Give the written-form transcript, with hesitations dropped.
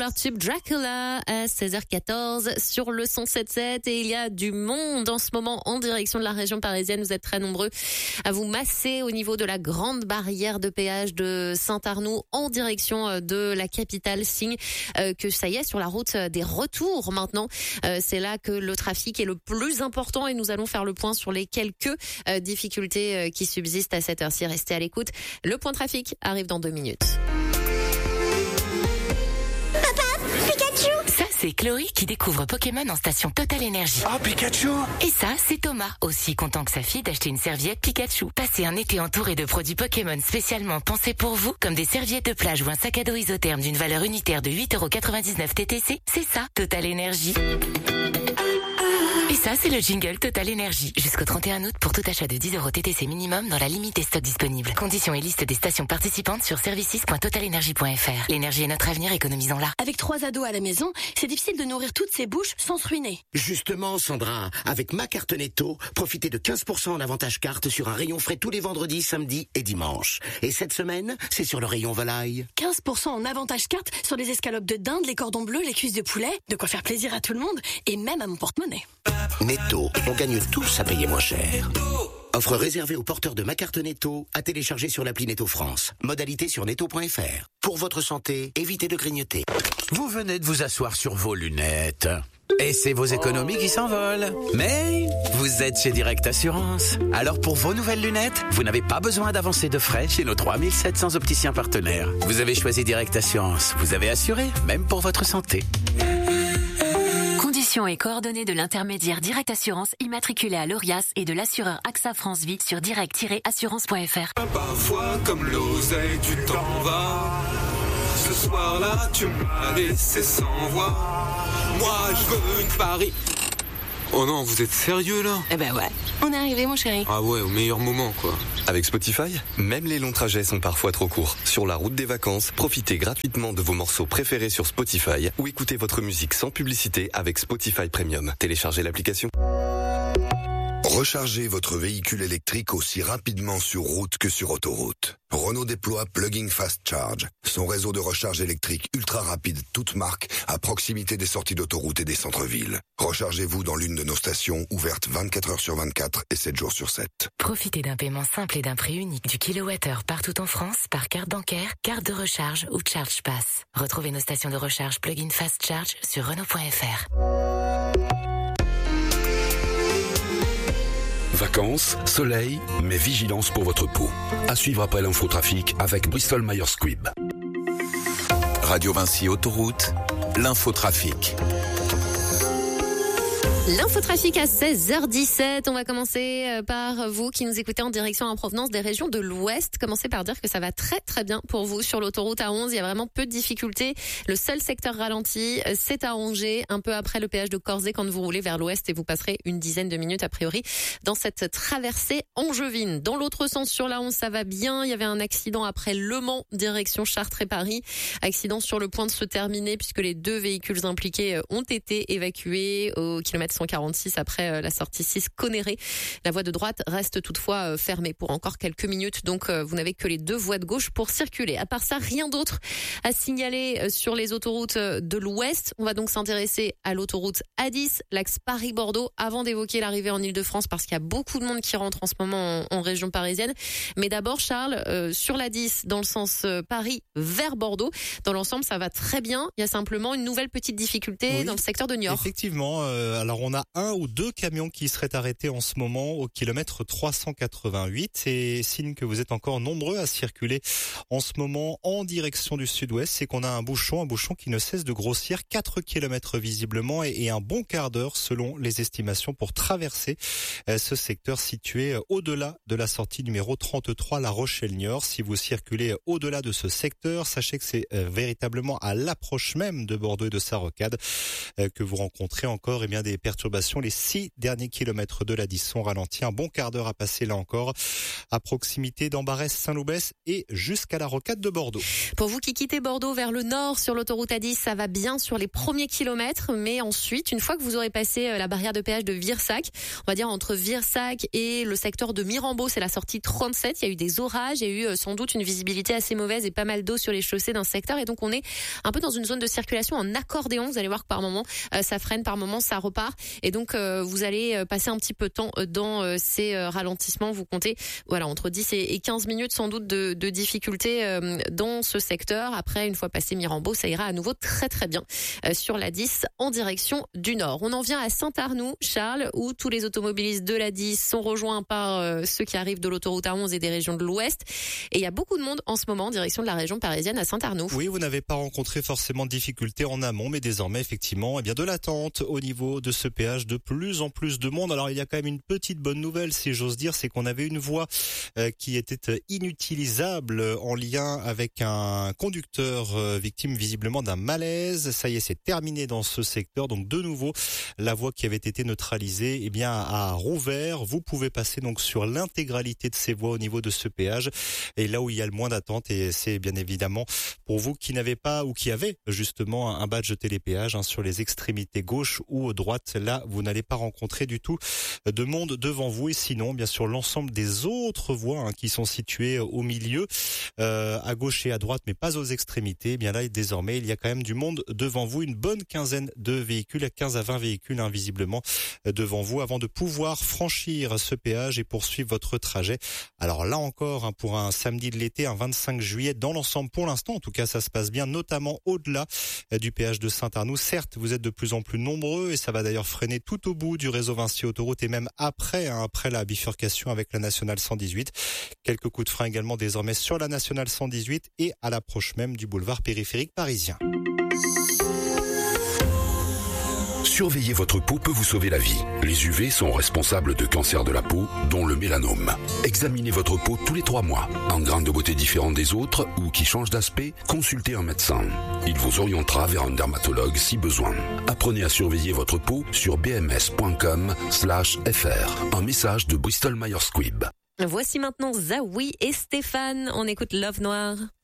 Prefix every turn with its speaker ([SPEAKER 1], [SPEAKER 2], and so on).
[SPEAKER 1] leur tube Dracula à 16h14 sur le 107.7 et il y a du monde en ce moment en direction de la région parisienne. Vous êtes très nombreux à vous masser au niveau de la grande barrière de péage de Saint-Arnoux en direction de la capitale. Signe que ça y est, sur la route des retours maintenant. C'est là que le trafic est le plus important et nous allons faire le point sur les quelques difficultés qui subsistent à cette heure-ci. Restez à l'écoute. Le point trafic arrive dans 2 minutes.
[SPEAKER 2] Ça, c'est Chloé qui découvre Pokémon en station Total Energy.
[SPEAKER 3] Ah, Pikachu!
[SPEAKER 2] Et ça, c'est Thomas, aussi content que sa fille d'acheter une serviette Pikachu. Passez un été entouré de produits Pokémon spécialement pensés pour vous, comme des serviettes de plage ou un sac à dos isotherme d'une valeur unitaire de 8,99€ TTC. C'est ça, Total Energy. Et ça, c'est le jingle Total Energy. Jusqu'au 31 août pour tout achat de 10€ TTC minimum dans la limite des stocks disponibles. Conditions et liste des stations participantes sur services.totalenergy.fr. L'énergie est notre avenir, économisons-la.
[SPEAKER 4] Avec 3 ados à la maison, c'est difficile de nourrir toutes ces bouches sans se ruiner.
[SPEAKER 3] Justement, Sandra, avec ma carte Netto, profitez de 15% en avantage carte sur un rayon frais tous les vendredis, samedis et dimanches. Et cette semaine, c'est sur le rayon volaille.
[SPEAKER 4] 15% en avantage carte sur les escalopes de dinde, les cordons bleus, les cuisses de poulet. De quoi faire plaisir à tout le monde et même à mon porte-monnaie.
[SPEAKER 3] Netto, on gagne tous à payer moins cher. Offre réservée aux porteurs de ma carte Netto à télécharger sur l'appli Netto France. Modalité sur netto.fr. Pour votre santé, évitez de grignoter.
[SPEAKER 5] Vous venez de vous asseoir sur vos lunettes. Et c'est vos économies qui s'envolent. Mais vous êtes chez Direct Assurance. Alors pour vos nouvelles lunettes, vous n'avez pas besoin d'avancer de frais chez nos 3700 opticiens partenaires. Vous avez choisi Direct Assurance. Vous avez assuré, même pour votre santé.
[SPEAKER 2] Conditions et coordonnées de l'intermédiaire Direct Assurance immatriculé à l'ORIAS et de l'assureur AXA France Vie sur direct-assurance.fr.
[SPEAKER 6] Parfois comme l'oseille tu t'en vas. Ce soir-là tu m'as laissé sans voix. Moi je veux une Paris. Oh non, vous êtes sérieux là?
[SPEAKER 4] Eh ben ouais, on est arrivé mon chéri.
[SPEAKER 6] Ah ouais, au meilleur moment quoi.
[SPEAKER 7] Avec Spotify, même les longs trajets sont parfois trop courts. Sur la route des vacances, profitez gratuitement de vos morceaux préférés sur Spotify ou écoutez votre musique sans publicité avec Spotify Premium. Téléchargez l'application.
[SPEAKER 8] Rechargez votre véhicule électrique aussi rapidement sur route que sur autoroute. Renault déploie Plug-in Fast Charge, son réseau de recharge électrique ultra rapide toute marque à proximité des sorties d'autoroute et des centres-villes. Rechargez-vous dans l'une de nos stations ouvertes 24h/24 et 7 jours sur 7.
[SPEAKER 2] Profitez d'un paiement simple et d'un prix unique du kilowattheure partout en France par carte bancaire, carte de recharge ou Charge Pass. Retrouvez nos stations de recharge Plug-in Fast Charge sur Renault.fr.
[SPEAKER 9] Vacances, soleil, mais vigilance pour votre peau. À suivre après l'infotrafic avec Bristol Myers Squibb.
[SPEAKER 10] Radio Vinci Autoroute, l'infotrafic.
[SPEAKER 1] L'infotrafic à 16h17. On va commencer par vous qui nous écoutez en direction en provenance des régions de l'Ouest. Commencez par dire que ça va très très bien pour vous sur l'autoroute A11. Il y a vraiment peu de difficultés. Le seul secteur ralenti, c'est à Angers, un peu après le péage de Corzet quand vous roulez vers l'Ouest et vous passerez une dizaine de minutes a priori dans cette traversée angevine. Dans l'autre sens sur la 11, ça va bien. Il y avait un accident après Le Mans, direction Chartres et Paris. Accident sur le point de se terminer puisque les 2 véhicules impliqués ont été évacués au kilomètre 146 après la sortie 6 Conneré. La voie de droite reste toutefois fermée pour encore quelques minutes, donc vous n'avez que les 2 voies de gauche pour circuler. À part ça, rien d'autre à signaler sur les autoroutes de l'Ouest. On va donc s'intéresser à l'autoroute A10, l'axe Paris-Bordeaux, avant d'évoquer l'arrivée en Ile-de-France parce qu'il y a beaucoup de monde qui rentre en ce moment en région parisienne. Mais d'abord, Charles, sur la 10, dans le sens Paris vers Bordeaux, dans l'ensemble, ça va très bien. Il y a simplement une nouvelle petite difficulté dans le secteur de Niort.
[SPEAKER 11] Effectivement, alors on a 1 ou 2 camions qui seraient arrêtés en ce moment au kilomètre 388 et signe que vous êtes encore nombreux à circuler en ce moment en direction du sud-ouest, c'est qu'on a un bouchon qui ne cesse de grossir, 4 kilomètres visiblement et un bon quart d'heure selon les estimations pour traverser ce secteur situé au-delà de la sortie numéro 33 La Rochelle-Niort. Si vous circulez au-delà de ce secteur, sachez que c'est véritablement à l'approche même de Bordeaux et de sa rocade que vous rencontrez encore des personnes perturbations. Les 6 derniers kilomètres de la 10 sont ralentis. Un bon quart d'heure à passer là encore à proximité d'Ambarès, Saint-Loubès et jusqu'à la rocade de Bordeaux.
[SPEAKER 1] Pour vous qui quittez Bordeaux vers le nord sur l'autoroute A10, ça va bien sur les premiers kilomètres, mais ensuite, une fois que vous aurez passé la barrière de péage de Virsac, on va dire entre Virsac et le secteur de Mirambeau, c'est la sortie 37, il y a eu des orages, il y a eu sans doute une visibilité assez mauvaise et pas mal d'eau sur les chaussées d'un secteur, et donc on est un peu dans une zone de circulation en accordéon. Vous allez voir que par moment ça freine, par moment ça repart, et donc vous allez passer un petit peu de temps dans ces ralentissements. Vous comptez entre 10 et 15 minutes sans doute de difficulté dans ce secteur. Après, une fois passé Mirambeau, ça ira à nouveau très très bien sur la 10 en direction du nord. On en vient à Saint-Arnoux, Charles, où tous les automobilistes de la 10 sont rejoints par ceux qui arrivent de l'autoroute A11 et des régions de l'Ouest. Et il y a beaucoup de monde en ce moment en direction de la région parisienne à Saint-Arnoux.
[SPEAKER 11] Oui, vous n'avez pas rencontré forcément de difficultés en amont, mais désormais, effectivement, de l'attente au niveau de ce péage, de plus en plus de monde. Alors, il y a quand même une petite bonne nouvelle, si j'ose dire, c'est qu'on avait une voie qui était inutilisable en lien avec un conducteur victime visiblement d'un malaise. Ça y est, c'est terminé dans ce secteur. Donc, de nouveau, la voie qui avait été neutralisée, a rouvert. Vous pouvez passer donc sur l'intégralité de ces voies au niveau de ce péage. Et là où il y a le moins d'attente, et c'est bien évidemment pour vous qui n'avez pas ou qui avez justement un badge télépéage sur les extrémités gauche ou droite. Là, vous n'allez pas rencontrer du tout de monde devant vous. Et sinon, bien sûr, l'ensemble des autres voies qui sont situées au milieu, à gauche et à droite, mais pas aux extrémités. Là, désormais, il y a quand même du monde devant vous. Une bonne quinzaine de véhicules, 15 à 20 véhicules visiblement devant vous avant de pouvoir franchir ce péage et poursuivre votre trajet. Alors là encore, pour un samedi de l'été, un 25 juillet, dans l'ensemble, pour l'instant, en tout cas, ça se passe bien, notamment au-delà du péage de Saint-Arnoux. Certes, vous êtes de plus en plus nombreux et ça va d'ailleurs freiner tout au bout du réseau Vinci Autoroute et même après la bifurcation avec la nationale 118. Quelques coups de frein également désormais sur la nationale 118 et à l'approche même du boulevard périphérique parisien.
[SPEAKER 9] Surveiller votre peau peut vous sauver la vie. Les UV sont responsables de cancers de la peau, dont le mélanome. Examinez votre peau tous les 3 mois. En grains de beauté différents des autres ou qui changent d'aspect, consultez un médecin. Il vous orientera vers un dermatologue si besoin. Apprenez à surveiller votre peau sur bms.com/fr. Un message de Bristol Myers Squibb.
[SPEAKER 1] Voici maintenant Zawi et Stéphane. On écoute Love Noir.